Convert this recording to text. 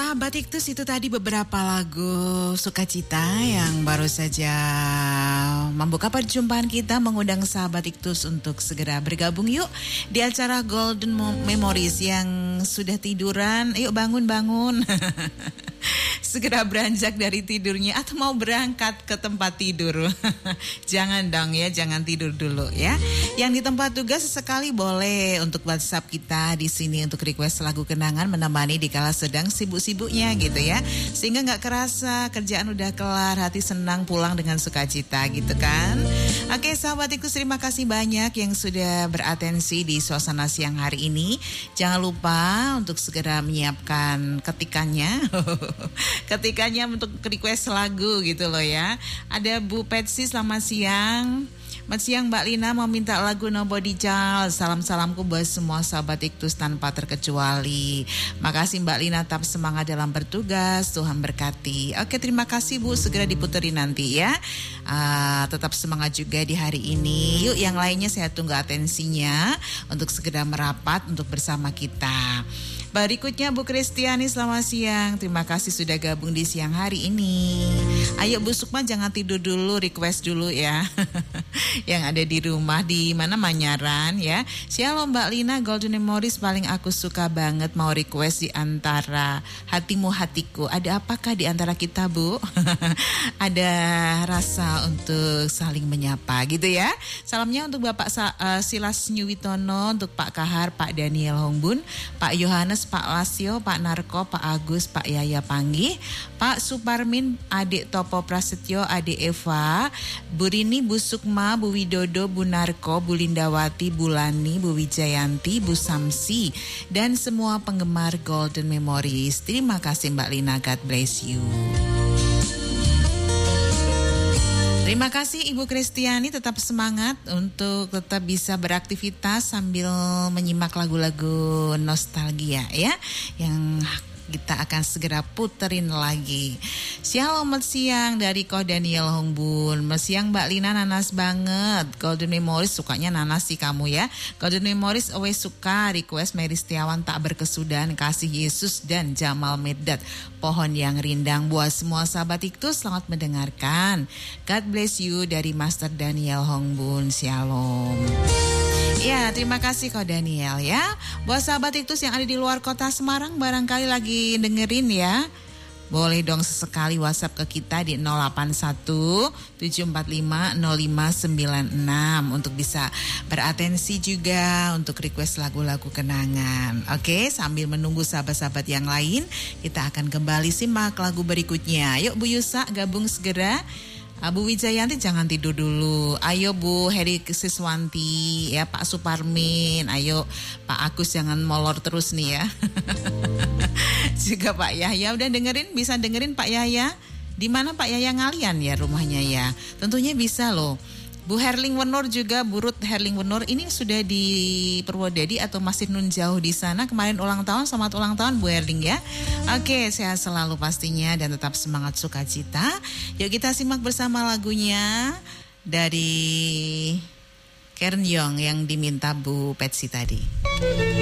Sahabat Iktus, itu tadi beberapa lagu sukacita yang baru saja membuka perjumpaan kita, mengundang sahabat Iktus untuk segera bergabung yuk di acara Golden Memories. Yang sudah tiduran, yuk bangun-bangun. Segera beranjak dari tidurnya atau mau berangkat ke tempat tidur. Jangan dong ya, jangan tidur dulu ya. Yang di tempat tugas sesekali boleh untuk WhatsApp kita di sini untuk request lagu kenangan menemani di kala sedang sibuk-sibuknya gitu ya. Sehingga nggak kerasa kerjaan udah kelar, hati senang pulang dengan sukacita gitu kan. Oke sahabat Iktus, terima kasih banyak yang sudah beratensi di suasana siang hari ini. Jangan lupa untuk segera menyiapkan ketikannya. Ketikannya untuk request lagu gitu loh ya. Ada Bu Petsi, selamat siang. Selamat siang Mbak Lina, mau minta lagu Nobody Child. Salam-salamku buat semua sahabat Iktus tanpa terkecuali. Makasih Mbak Lina, tetap semangat dalam bertugas, Tuhan berkati. Oke, terima kasih Bu, segera diputerin nanti ya. Tetap semangat juga di hari ini. Yuk yang lainnya saya tunggu atensinya untuk segera merapat untuk bersama kita. Berikutnya Bu Kristiani, selamat siang. Terima kasih sudah gabung di siang hari ini. Ayo Bu Sukma jangan tidur dulu, request dulu ya. Yang ada di rumah di mana Manyaran ya. Shalom Mbak Lina, Golden Memories paling aku suka banget, mau request di antara hatimu hatiku. Ada apakah di antara kita Bu? Ada rasa untuk saling menyapa gitu ya. Salamnya untuk Bapak Silas Nyuwitono, untuk Pak Kahar, Pak Daniel Hongbun, Pak Yohanes, Pak Lasio, Pak Narko, Pak Agus, Pak Yaya Panggih, Pak Suparmin, Adik Topo Prasetyo, Adik Eva, Bu Rini, Bu Sukma, Bu Widodo, Bu Narko, Bu Lindawati, Bu Lani, Bu Wijayanti, Bu Samsi, dan semua penggemar Golden Memories. Terima kasih Mbak Lina, God bless you. Terima kasih Ibu Kristiani, tetap semangat untuk tetap bisa beraktivitas sambil menyimak lagu-lagu nostalgia ya, yang kita akan segera puterin lagi. Shalom siang dari Ko Daniel Hongbun. Siang Mbak Lina, nanas banget. Golden Memories, sukanya nanas sih kamu ya. Golden Memories always suka request Mary Setiawan, Tak Berkesudahan, Kasih Yesus, dan Jamal Mirdad, Pohon yang Rindang. Buat semua sahabat Iktus, selamat mendengarkan. God bless you dari Master Daniel Hongbun. Shalom. Ya, terima kasih Ko Daniel ya. Buat sahabat Iktus yang ada di luar kota Semarang, barangkali lagi dengerin ya. Boleh dong sesekali WhatsApp ke kita di 081 745 0596 untuk bisa beratensi juga untuk request lagu-lagu kenangan. Oke, sambil menunggu sahabat-sahabat yang lain, kita akan kembali simak lagu berikutnya. Yuk Bu Yusa gabung segera. Bu Wijayanti jangan tidur dulu. Ayo Bu Heri Siswanti ya, Pak Suparmin. Ayo Pak Agus jangan molor terus nih ya. Juga Pak Yahya udah dengerin, bisa dengerin Pak Yahya. Di mana Pak Yahya ngalian ya rumahnya ya. Tentunya bisa loh. Bu Herling Wenur juga, Bu Ruth Herling Wenur, ini sudah di Purwodadi atau masih nun jauh di sana? Kemarin ulang tahun, selamat ulang tahun Bu Herling ya. Oke, sehat selalu pastinya dan tetap semangat sukacita. Yuk kita simak bersama lagunya dari Kern Young yang diminta Bu Petsi tadi.